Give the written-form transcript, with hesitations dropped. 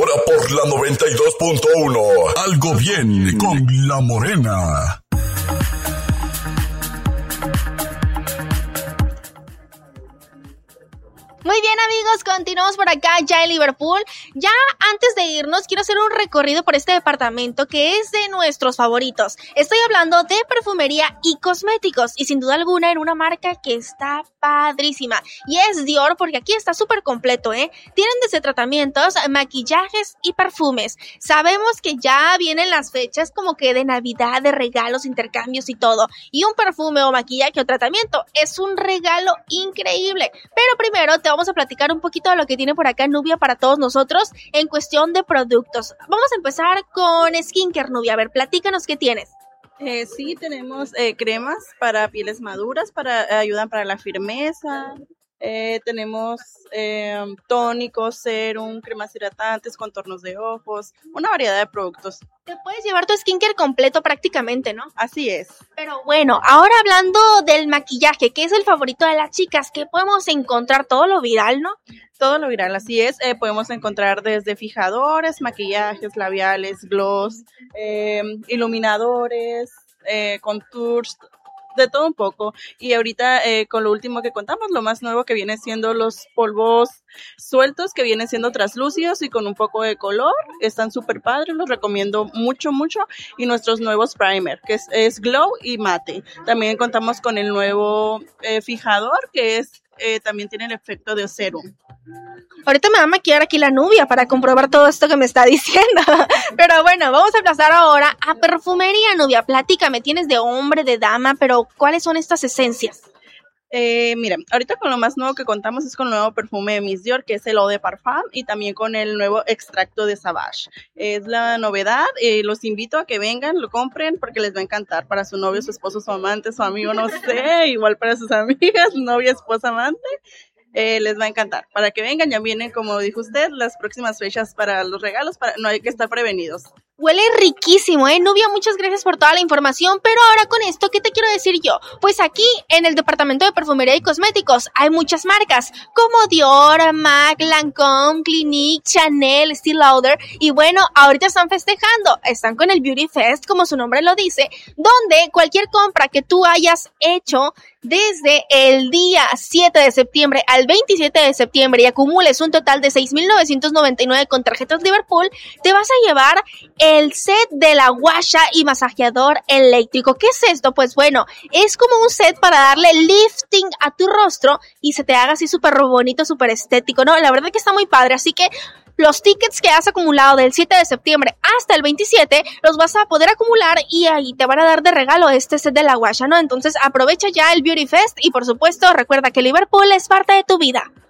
ahora por la 92.1. Algo bien con La Morena. Muy bien, amigos, continuamos por acá ya en Liverpool. Ya antes de irnos, quiero hacer un recorrido por este departamento que es de nuestros favoritos. Estoy hablando de perfumería y cosméticos y sin duda alguna en una marca que está padrísima. Y es Dior, porque aquí está súper completo, ¿eh? Tienen desde tratamientos, maquillajes y perfumes. Sabemos que ya vienen las fechas como que de Navidad, de regalos, intercambios y todo. Y un perfume o maquillaje o tratamiento es un regalo increíble. Pero primero te vamos a platicar un poquito de lo que tiene por acá Nubia para todos nosotros en cuestión de productos. Vamos a empezar con skincare, Nubia. A ver, platícanos qué tienes. Sí, tenemos cremas para pieles maduras, ayudan para la firmeza. Tenemos tónicos, serum, cremas hidratantes, contornos de ojos, una variedad de productos. Te puedes llevar tu skincare completo prácticamente, ¿no? Así es. Pero bueno, ahora hablando del maquillaje, que es el favorito de las chicas, que podemos encontrar todo lo viral, ¿no? Todo lo viral, así es. Podemos encontrar desde fijadores, maquillajes, labiales, gloss, iluminadores, contours, de todo un poco. Y ahorita con lo último que contamos, lo más nuevo que viene siendo los polvos sueltos, que vienen siendo translúcidos y con un poco de color. Están súper padres, los recomiendo mucho, mucho. Y nuestros nuevos primer, que es glow y mate. También contamos con el nuevo fijador, que es también tiene el efecto de serum. Ahorita me va a maquillar aquí la Nubia para comprobar todo esto que me está diciendo. Pero bueno, vamos a pasar ahora a perfumería, Nubia. Platícame, tienes de hombre, de dama, pero ¿cuáles son estas esencias? Mira, ahorita con lo más nuevo que contamos es con el nuevo perfume de Miss Dior, que es el Eau de Parfum, y también con el nuevo extracto de Sauvage. Es la novedad, los invito a que vengan, lo compren, porque les va a encantar para su novio, su esposo, su amante, su amigo, no sé, igual para sus amigas, novia, esposa, amante. Les va a encantar. Para que vengan, ya vienen, como dijo usted, las próximas fechas para los regalos, no hay que estar prevenidos. Huele riquísimo, Nubia, muchas gracias por toda la información, pero ahora con esto, ¿qué te quiero decir yo? Pues aquí, en el departamento de perfumería y cosméticos, hay muchas marcas, como Dior, MAC, Lancôme, Clinique, Chanel, Estée Lauder, y bueno, ahorita están festejando, están con el Beauty Fest, como su nombre lo dice, donde cualquier compra que tú hayas hecho desde el día 7 de septiembre al 27 de septiembre y acumules un total de 6,999 con tarjetas Liverpool, te vas a llevar el set de la guasha y masajeador eléctrico. ¿Qué es esto? Pues bueno, es como un set para darle lifting a tu rostro y se te haga así súper bonito, súper estético, ¿no? La verdad que está muy padre, así que los tickets que has acumulado del 7 de septiembre hasta el 27 los vas a poder acumular y ahí te van a dar de regalo este set de la guasha, ¿no? Entonces aprovecha ya el Beauty Fest y por supuesto recuerda que Liverpool es parte de tu vida.